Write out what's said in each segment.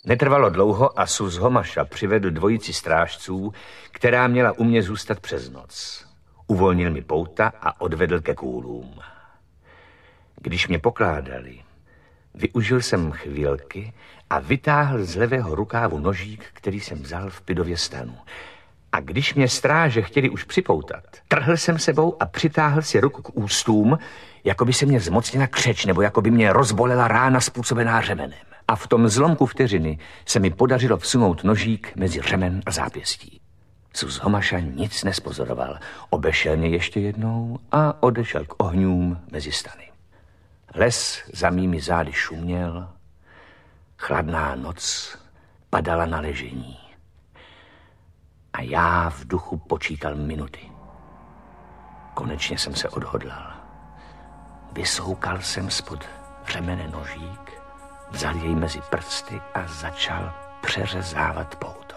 Netrvalo dlouho a Sus Homaša přivedl dvojici strážců, která měla u mě zůstat přes noc. Uvolnil mi pouta a odvedl ke kůlům. Když mě pokládali, využil jsem chvilky a vytáhl z levého rukávu nožík, který jsem vzal v Pidově stanu. A když mě stráže chtěli už připoutat, trhl jsem sebou a přitáhl si ruku k ústům, jako by se mě zmocnila křeč, nebo jako by mě rozbolela rána způsobená řemenem. A v tom zlomku vteřiny se mi podařilo vsunout nožík mezi řemen a zápěstí. Sus Homaša nic nespozoroval, obešel mě ještě jednou a odešel k ohňům mezi stany. Les za mými zády šuměl, chladná noc padala na ležení. A já v duchu počítal minuty. Konečně jsem se odhodlal. Vysoukal jsem spod řemene nožík, vzal jej mezi prsty a začal přeřezávat pouto.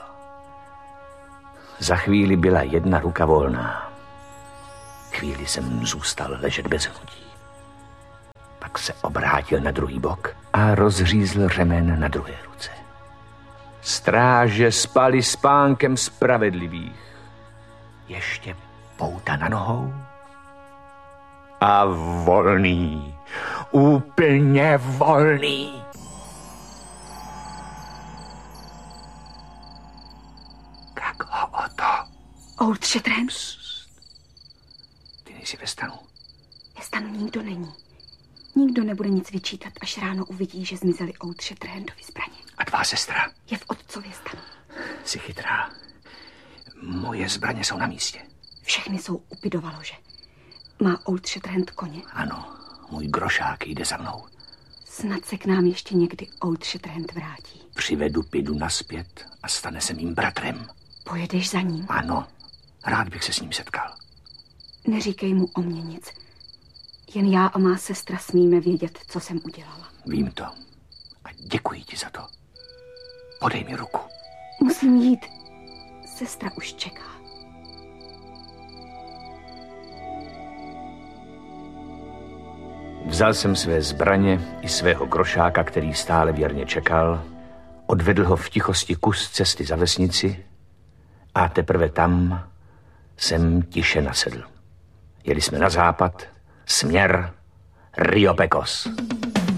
Za chvíli byla jedna ruka volná. Chvíli jsem zůstal ležet bez hnutí. Pak se obrátil na druhý bok a rozřízl řemen na druhé ruce. Stráže spali spánkem spravedlivých. Ještě pouta na nohou a volný, úplně volný. Jak ho o to? Old Shatterhand? Ty nejsi ve stanu. Ve stanu nikdo není. Nikdo nebude nic vyčítat, až ráno uvidí, že zmizely Old Shatterhandovi zbraně. A tvá sestra? Je v otcově stanu. Jsi chytrá. Moje zbraně jsou na místě. Všechny jsou u Pidova lože. Má Old Shatterhand koně? Ano, můj grošák jde za mnou. Snad se k nám ještě někdy Old Shatterhand vrátí. Přivedu Pidu nazpět a stane se mým bratrem. Pojedeš za ním? Ano, rád bych se s ním setkal. Neříkej mu o mě nic. Jen já a má sestra smíme vědět, co jsem udělala. Vím to. A děkuji ti za to. Podej mi ruku. Musím jít. Sestra už čeká. Vzal jsem své zbraně i svého grošáka, který stále věrně čekal, odvedl ho v tichosti kus cesty za vesnici a teprve tam jsem tiše nasedl. Jeli jsme na západ, směr Rio Pecos.